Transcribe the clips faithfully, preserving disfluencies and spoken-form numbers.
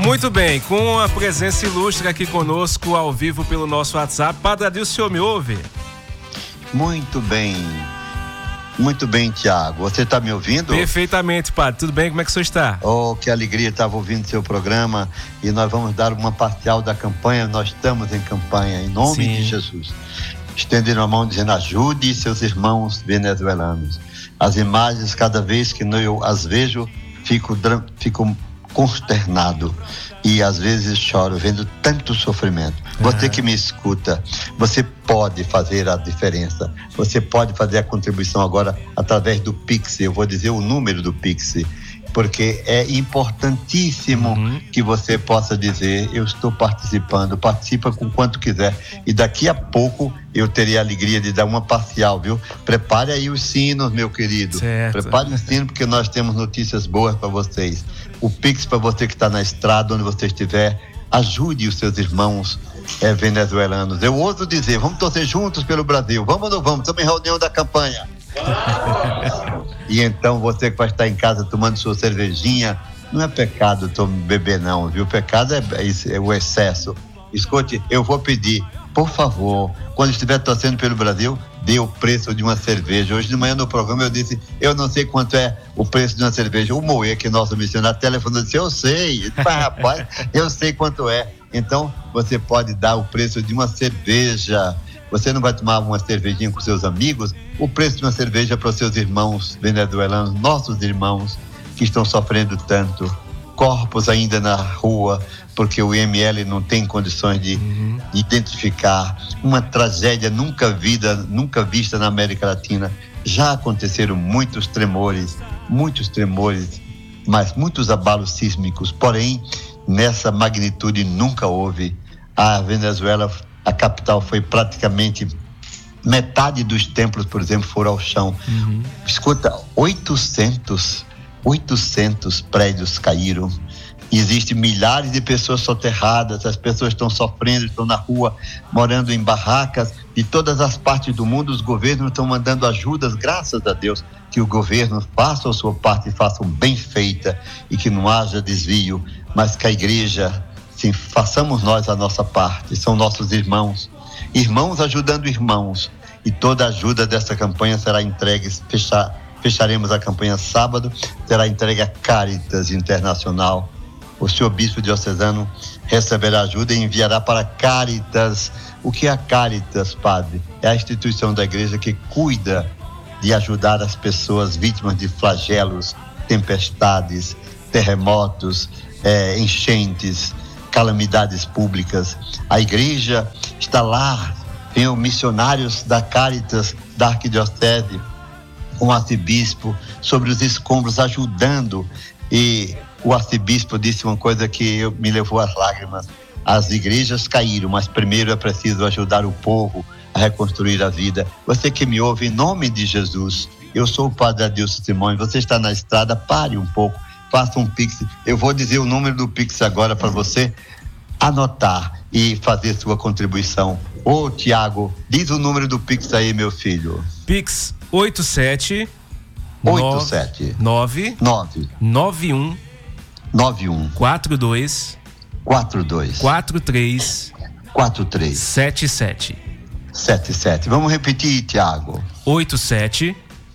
Muito bem, com a presença ilustre aqui conosco, ao vivo pelo nosso WhatsApp. Padre Adilson, o senhor me ouve? Muito bem. Muito bem, Tiago. Você está me ouvindo? Perfeitamente, padre. Tudo bem? Como é que o senhor está? Oh, que alegria, estava ouvindo seu programa e nós vamos dar uma parcial da campanha. Nós estamos em campanha, em nome Sim. de Jesus. Estendendo a mão dizendo, ajude seus irmãos venezuelanos. As imagens, cada vez que eu as vejo, fico, fico consternado e às vezes choro vendo tanto sofrimento. Você é. que me escuta, você pode fazer a diferença, você pode fazer a contribuição agora através do Pix. Eu vou dizer o número do Pix, porque é importantíssimo uhum. que você possa dizer, eu estou participando, participa com quanto quiser, e daqui a pouco eu terei a alegria de dar uma parcial, viu? Prepare aí os sinos, meu querido, certo. Prepare os sinos, porque nós temos notícias boas para vocês. O Pix para você que está na estrada, onde você estiver, ajude os seus irmãos é, venezuelanos. Eu ouso dizer, vamos torcer juntos pelo Brasil, vamos ou não vamos? Estamos em reunião da campanha. E então você que vai estar em casa tomando sua cervejinha, não é pecado beber não, viu? O pecado é, é, é o excesso. Escute, eu vou pedir, por favor, quando estiver torcendo pelo Brasil, dê o preço de uma cerveja. Hoje de manhã no programa eu disse, eu não sei quanto é o preço de uma cerveja. O Moê, que é nosso missionário, telefonou e disse, eu sei. Eu disse, mas, rapaz, eu sei quanto é. Então você pode dar o preço de uma cerveja. Você não vai tomar uma cervejinha com seus amigos? O preço de uma cerveja para os seus irmãos venezuelanos, nossos irmãos que estão sofrendo tanto, corpos ainda na rua, porque o I M L não tem condições de, uhum. de identificar uma tragédia nunca vida, nunca vista na América Latina. Já aconteceram muitos tremores, muitos tremores, mas muitos abalos sísmicos, porém, nessa magnitude nunca houve. A Venezuela, a capital, foi praticamente metade dos templos, por exemplo, foram ao chão. Uhum. Escuta, oitocentos prédios caíram. Existem milhares de pessoas soterradas, as pessoas estão sofrendo, estão na rua, morando em barracas. De todas as partes do mundo, os governos estão mandando ajudas, graças a Deus, que o governo faça a sua parte e faça bem feita e que não haja desvio, mas que a igreja, sim, façamos nós a nossa parte, são nossos irmãos, irmãos ajudando irmãos, e toda a ajuda dessa campanha será entregue, fechar, fecharemos a campanha sábado, será entregue a Caritas Internacional. O senhor bispo diocesano receberá ajuda e enviará para Caritas. O que é a Caritas, padre? É a instituição da igreja que cuida de ajudar as pessoas vítimas de flagelos, tempestades, terremotos, é, enchentes, calamidades públicas. A igreja está lá, tem os missionários da Caritas, da arquidiocese, com o arcebispo, sobre os escombros, ajudando. E o arcebispo disse uma coisa que eu, me levou às lágrimas. As igrejas caíram, mas primeiro é preciso ajudar o povo a reconstruir a vida. Você que me ouve, em nome de Jesus, eu sou o padre Adilson Simões, você está na estrada, pare um pouco, faça um Pix. Eu vou dizer o número do Pix agora para você anotar e fazer sua contribuição. Ô, Tiago, diz o número do Pix aí, meu filho. Pix oito sete oito sete nove nove nove um nove um quatro dois quatro dois quatro três quatro três sete sete sete sete. Vamos repetir, Tiago. oito sete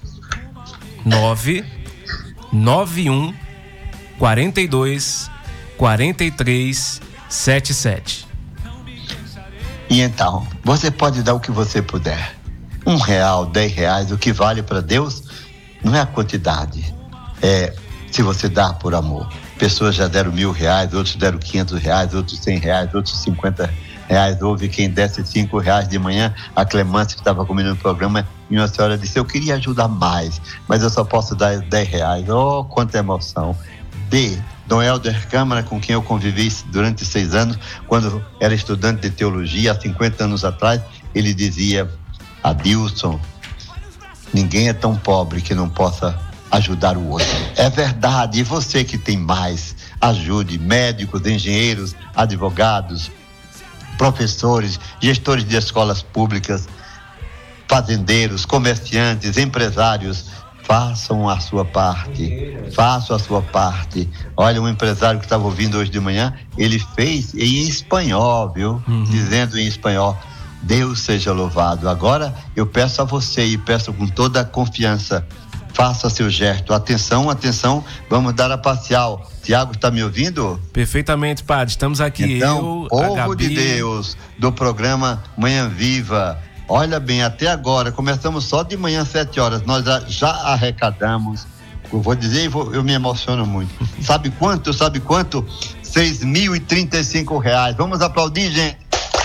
nove nove um quatro dois quatro três sete sete. E então, você pode dar o que você puder. Um real, dez reais, o que vale para Deus não é a quantidade, é se você dá por amor. Pessoas já deram mil reais, outros deram quinhentos reais, outros cem reais, outros cinquenta reais. Houve quem desse cinco reais de manhã. A Clemância, que estava comigo no programa, e uma senhora disse, eu queria ajudar mais, mas eu só posso dar dez reais. Oh, quanta emoção. Dê. Dom Helder Câmara, com quem eu convivi durante seis anos, quando era estudante de teologia, há cinquenta anos atrás, ele dizia, Adilson, ninguém é tão pobre que não possa ajudar o outro. É verdade, e você que tem mais, ajude médicos, engenheiros, advogados, professores, gestores de escolas públicas, fazendeiros, comerciantes, empresários. façam a sua parte, façam a sua parte. Olha, um empresário que estava ouvindo hoje de manhã, ele fez em espanhol, viu? Uhum. Dizendo em espanhol, Deus seja louvado. Agora eu peço a você e peço com toda a confiança, faça seu gesto. Atenção, atenção, vamos dar a parcial. Tiago, está me ouvindo? Perfeitamente, padre, estamos aqui. Então, eu, povo a Gabi... de Deus, do programa Manhã Viva, olha bem, até agora, começamos só de manhã às sete horas, nós já arrecadamos, eu vou dizer, eu me emociono muito. Sabe quanto? Sabe quanto? seis mil e trinta e cinco reais. Vamos aplaudir, gente.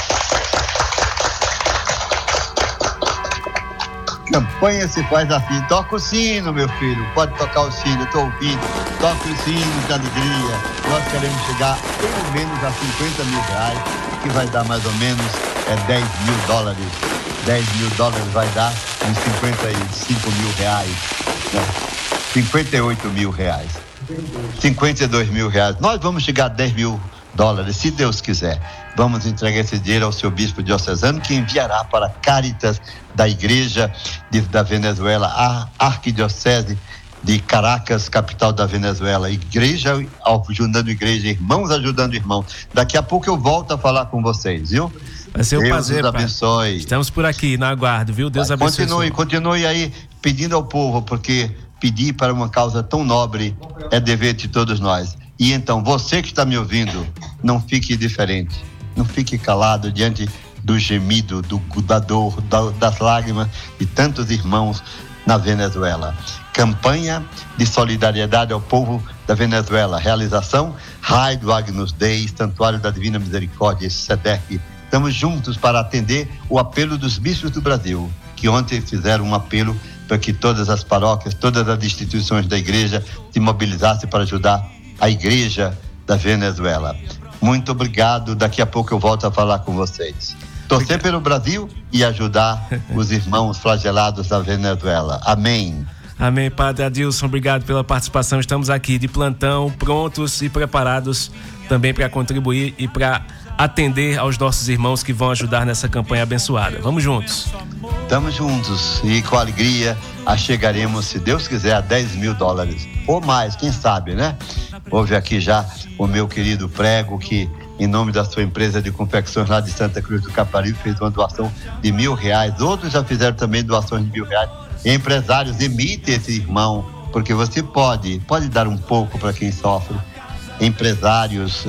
Campanha se faz assim. Toca o sino, meu filho. Pode tocar o sino, eu estou ouvindo. Toca o sino de alegria. Nós queremos chegar pelo menos a cinquenta mil reais, que vai dar mais ou menos é, dez mil dólares. dez mil dólares vai dar uns cinquenta e cinco mil reais. Né? cinquenta e oito mil reais. cinquenta e dois mil reais. Nós vamos chegar a dez mil dólares, se Deus quiser. Vamos entregar esse dinheiro ao seu bispo diocesano, que enviará para a Caritas da Igreja de, da Venezuela, a Arquidiocese de Caracas, capital da Venezuela. Igreja ajudando igreja, irmãos ajudando irmãos. Daqui a pouco eu volto a falar com vocês, viu? Vai ser um Deus prazer, nos abençoe. Pai. Estamos por aqui, na aguardo, viu? Deus abençoe. Continue, continue aí pedindo ao povo, porque pedir para uma causa tão nobre é dever de todos nós. E então, você que está me ouvindo, não fique diferente, não fique calado diante do gemido, do, da dor, da, das lágrimas de tantos irmãos na Venezuela. Campanha de solidariedade ao povo da Venezuela. Realização, Raio do Agnus Dei, Santuário da Divina Misericórdia, S E D E C. Estamos juntos para atender o apelo dos bispos do Brasil, que ontem fizeram um apelo para que todas as paróquias, todas as instituições da igreja se mobilizassem para ajudar a igreja da Venezuela. Muito obrigado, daqui a pouco eu volto a falar com vocês. Torcer pelo Brasil e ajudar os irmãos flagelados da Venezuela. Amém. Amém, Padre Adilson, obrigado pela participação. Estamos aqui de plantão, prontos e preparados também para contribuir e para atender aos nossos irmãos que vão ajudar nessa campanha abençoada. Vamos juntos. Estamos juntos e com alegria chegaremos, se Deus quiser, a dez mil dólares ou mais, quem sabe, né? Houve aqui já o meu querido Prego, que em nome da sua empresa de confecções lá de Santa Cruz do Caparibe fez uma doação de mil reais. Outros já fizeram também doações de mil reais. Empresários, imite esse irmão, porque você pode, pode dar um pouco para quem sofre. Empresários,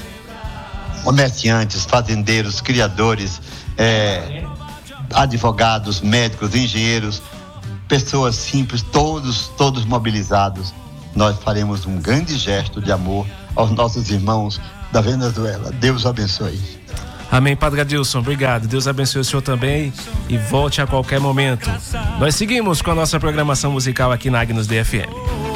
comerciantes, fazendeiros, criadores, é, advogados, médicos, engenheiros, pessoas simples, todos, todos mobilizados. Nós faremos um grande gesto de amor aos nossos irmãos da Venezuela. Deus abençoe. Amém, Padre Adilson, obrigado. Deus abençoe o senhor também e volte a qualquer momento. Nós seguimos com a nossa programação musical aqui na Agnus Dei F M.